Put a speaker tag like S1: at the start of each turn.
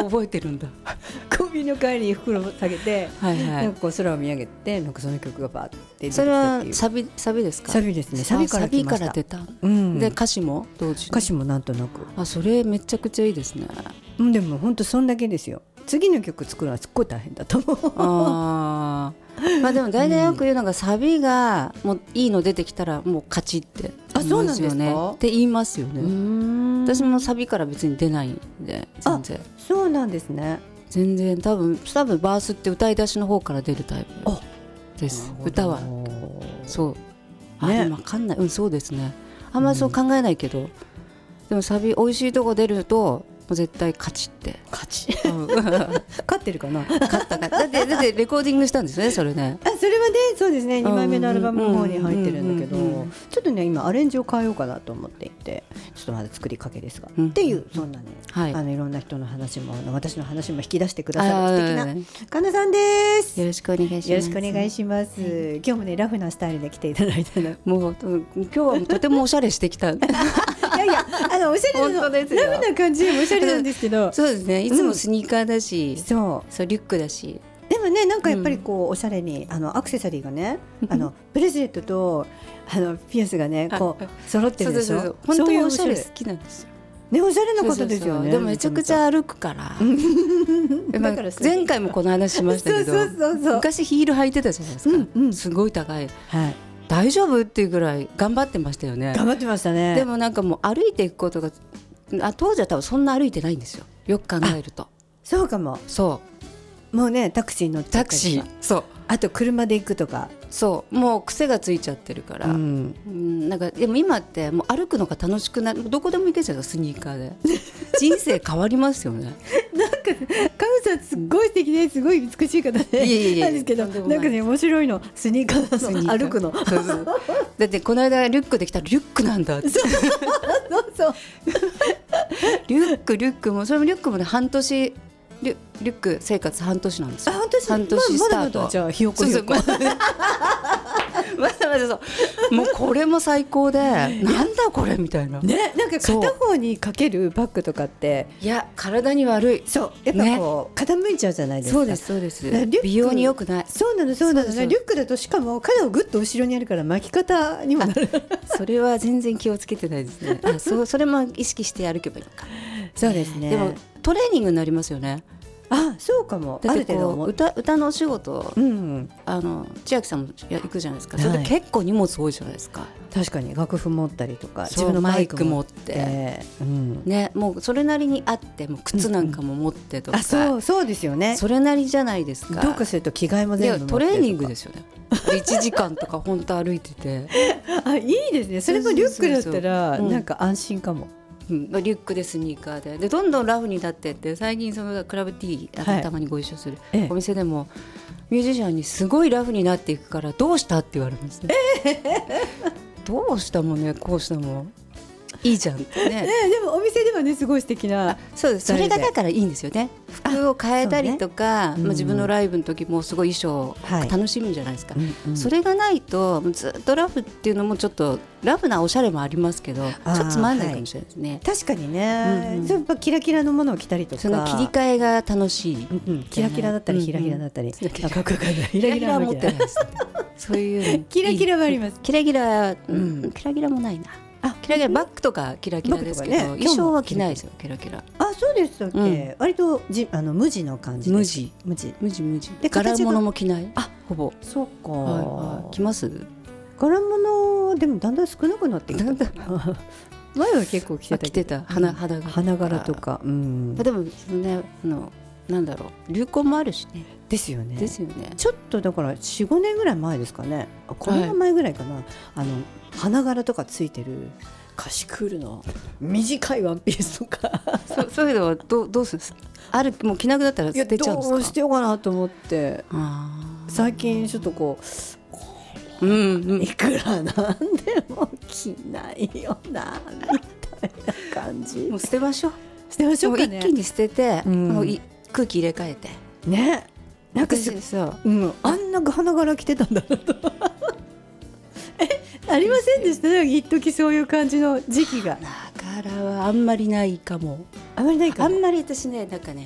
S1: 覚えてるんだ。
S2: コンビニの帰りに袋を下げて、
S1: はいはい、
S2: なんかこう空を見上げて、なんかその曲がバーって出てき
S1: それ
S2: たっていう。
S1: はサビですか？
S2: サビですね。サビから来ました。
S1: サビから出た、
S2: うん、
S1: で歌詞も同時に。
S2: 歌詞もなんとなく。
S1: あ、それめちゃくちゃいいですね。
S2: でも本当そんだけですよ。次の曲作るのはすっごい大変だと思う。
S1: あまあでも大体よく言うのが、サビがもういいの出てきたらもう勝ちって言いますよね。って言いますよね。私もサビから別に出ないんで全然。
S2: そうなんですね。
S1: 全然多分バースって歌い出しの方から出るタイプです。歌はそう
S2: ね、
S1: でも分かんない、そうですね。あんまりそう考えないけど、でもサビ美味しいとこ出るともう絶対勝ちって
S2: 勝ってるかな。
S1: 勝っただってレコーディングしたんですよね、それね。
S2: それはね、そうですね、2枚目のアルバムの方に入ってるんだけど、ちょっとね今アレンジを変えようかなと思っていて、ちょっとまだ作りかけですが、っていうそんなね、いろんな人の話も私の話も引き出してくださる素敵なかなさんです。
S1: よろしくお願いします。
S2: よろしくお願いします。今日もねラフなスタイルで来ていただいたの。
S1: もう今日はとてもおしゃれしてきた。
S2: いやいや、おしゃれのラフな感じでもおしゃれなんですけど。
S1: そうですね、いつもスニーカーだし、
S2: そう
S1: リュックだし。
S2: でもね、なんかやっぱりこうおしゃれにアクセサリーがね、ブレスレットとピアスがねこう揃ってるでしょ。
S1: 本当におしゃれ好きなんですよ
S2: ね。おしゃれなことですよね。
S1: でもめちゃくちゃ歩くから前回もこの話しましたけど、昔ヒール履いてたじゃないですか。すごい高い、大丈夫っていうぐらい頑張ってましたよね。
S2: 頑張ってましたね。
S1: でもなんかもう歩いていくことが、当時は多分そんな歩いてないんですよ、よく考えると。
S2: そうかも。もうねタクシー乗って
S1: タクシー、そう、
S2: あと車で行くとか、
S1: そうもう癖がついちゃってるから、なんかでも今ってもう歩くのが楽しくなる、どこでも行けちゃう、スニーカーで人生変わりますよね。
S2: なんかカウさんすっごい素敵で、すごい美しい方でなんですけど、なんかね面白いの、スニーカーの歩くの。
S1: だってこの間リュックできたらリュックなんだって。そうリュックもそれもリュックもね、半年リュック生活半年なんですよ。半年スタート。
S2: まだじゃあひよこひよこ。
S1: まだまだそう。もうこれも最高で、なんだこれみたいな。
S2: ね、なんか片方にかけるバッグとかって、
S1: いや体に悪い。
S2: そう、やっぱこう傾いちゃうじゃないですか。
S1: そうです。美容に良くない。
S2: そうなの。リュックだとしかも肩をぐっと後ろにやるから巻き方にもなる。
S1: それは全然気をつけてないですね。それも意識して歩けばいいのか。
S2: そうですね。
S1: でもトレーニングになりますよね。
S2: そうかも。
S1: だってこう歌のお仕事、千秋さんも行くじゃないですか。それで結構荷物多いじゃないですか。
S2: 確かに楽譜持ったりとか、
S1: 自分のマイク持って、ね、もうそれなりにあって、もう靴なんかも持ってとか、
S2: そうですよね。
S1: それなりじゃないですか。
S2: どうかすると着替えも全部持って
S1: トレーニングですよね。1時間とか本当歩いてて
S2: いいですね。それもリュックだったらなんか安心かも。
S1: リュックでスニーカーでどんどんラフになってって、最近そのクラブ T たまにご一緒するお店でも、ミュージシャンにすごいラフになっていくからどうしたって言われますね。どうしたもね、こうしたもいいじゃんってね。
S2: でもお店ではねすごい素敵な。
S1: そうです。それがだからいいんですよね。服を変えたりとか、自分のライブの時もすごい衣装楽しむじゃないですか。それがないとずっとラフっていうのもちょっとラフなおしゃれもありますけど、ちょっとつまんないかもしれないですね。
S2: 確かにね。やっぱキラキラのものを着たりとか、
S1: その切り替えが楽しい。
S2: キラキラだったりヒラヒラだったり、
S1: キラキラは持ってないです。そういう
S2: キラキラはあります。
S1: キラキラもないな。キラキラバッグとかキラキラですけど、衣装は着ないですよ、キラキラ。
S2: そうでしたっけ。割と無地の感じ。無地
S1: で柄物も着ない。ほぼ。
S2: そうか。
S1: 着ます。
S2: 柄物でもだんだん少なくなってきた。前は結構着てた。花柄とか。
S1: でもね、なんだろう、流行もあるしね。
S2: ですよね。
S1: ち
S2: ょっとだから4、5年ぐらい前ですかね。この前ぐらいかな。花柄とかついてるカシクールの短いワンピースとか。
S1: そういうのはどうするんですか。もう着なくなったら捨てちゃうんですか。
S2: どうしてようかなと思って、最近ちょっとこう、いくらなんでも着ないよなみたいな感じ。
S1: もう捨てましょう。
S2: かね。
S1: 一気に捨てて、もう空気入れ替えて
S2: ね。なんかあんな花柄着てたんだなと。ありませんでした。一時そういう感じの時期が。
S1: 花柄はあんまりないかも。あんまり私ね、なんかね、